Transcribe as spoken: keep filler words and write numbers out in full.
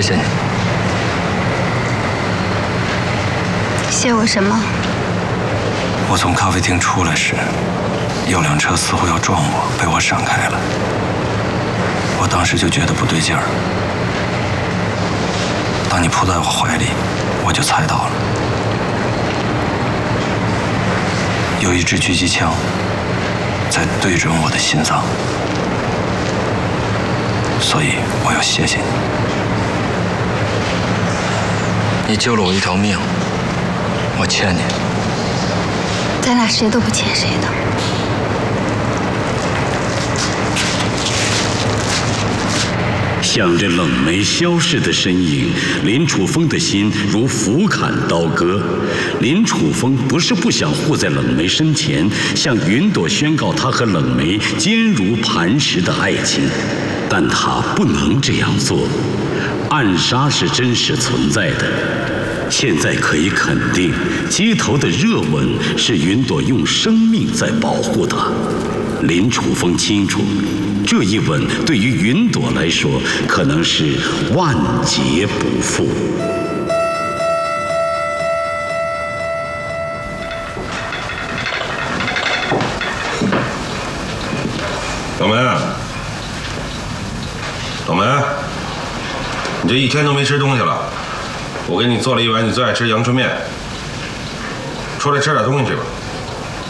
谢谢你。 谢我什么？ 我从咖啡厅出来时，有辆车似乎要撞我，被我闪开了。我当时就觉得不对劲儿。当你扑在我怀里，我就猜到了，有一支狙击枪在对准我的心脏，所以我要谢谢你。你救了我一条命，我欠你。 咱俩谁都不欠谁的。 向着冷梅消逝的身影，林楚风的心如斧砍刀割。林楚风不是不想护在冷梅身前，向云朵宣告他和冷梅坚如磐石的爱情，但他不能这样做。暗杀是真实存在的，现在可以肯定，街头的热吻是云朵用生命在保护他。林楚风清楚，这一吻对于云朵来说，可能是万劫不复。 小梅，小梅，你这一天都没吃东西了，我给你做了一碗你最爱吃阳春面，出来吃点东西去吧。